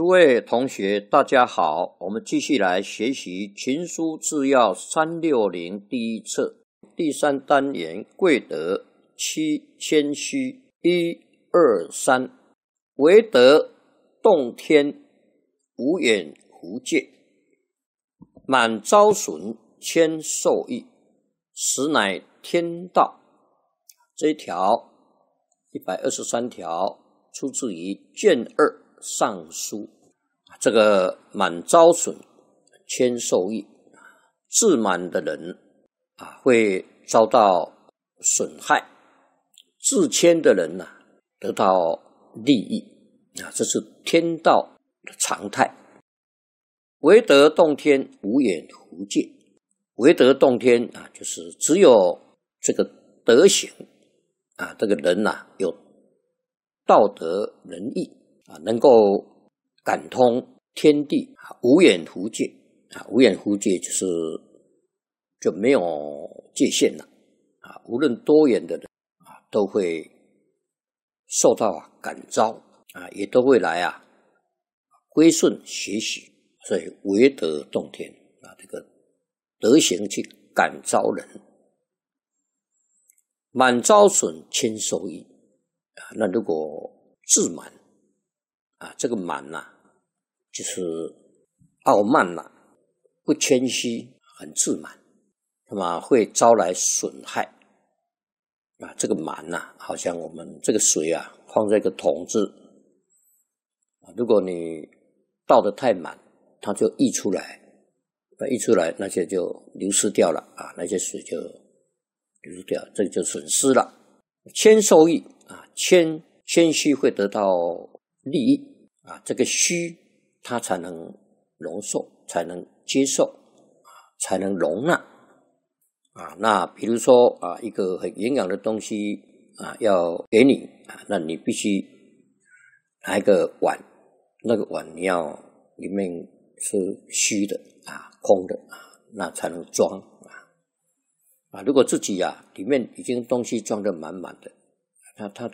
诸位同学，大家好，我们继续来学习《群书治要360》第一册第3单元贵德7谦虚1、2、3。惟德动天，无远弗届，满招损，谦受益，实乃天道。这一条123条出自于卷2尚书。这个满招损，谦受益，自满的人会遭到损害，自谦的人得到利益这是天道的常态。惟德动天，无远弗届。惟德动天就是只有这个德行这个人有道德仁义能够感通天地，无远弗届无远弗届就没有界限了无论多远的人都会受到感召也都会来归顺学习。所以惟德动天这个德行去感召人。满招损，谦受益那如果自满这个满就是傲慢不谦虚，很自满，那么会招来损害这个满好像我们这个水放在一个桶子如果你倒得太满，它就溢出来，溢出来那些就流失掉了那些水就流失掉，这个就损失了。谦受益谦虚会得到利益这个虚它才能容受，才能接受才能容纳那比如说一个很营养的东西要给你那你必须拿一个碗，那个碗你要里面是虚的空的那才能装如果自己里面已经东西装得满满的，它